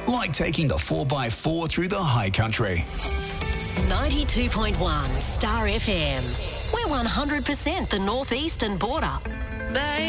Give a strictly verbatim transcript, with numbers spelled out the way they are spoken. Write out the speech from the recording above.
like taking the four by four through the high country. ninety-two point one Star F M. We're one hundred percent the northeastern border.